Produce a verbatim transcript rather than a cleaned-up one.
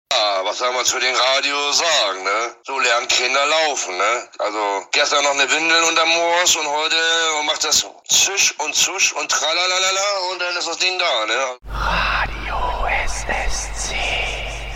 Ja, was soll man zu den Radios sagen, ne? So lernen Kinder laufen, ne? Also gestern noch eine Windel unterm Moos und heute macht das Zisch und Zusch und Tralalala und dann ist das Ding da, ne? Radio S S.